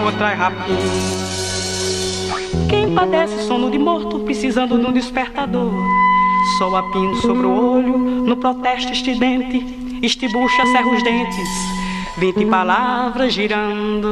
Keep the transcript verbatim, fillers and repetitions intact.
outra é rapim. Quem padece sono de morto, precisando de um despertador, sol a pino sobre o olho, no protesto estridente, estibucha, cerra os dentes, vinte palavras girando.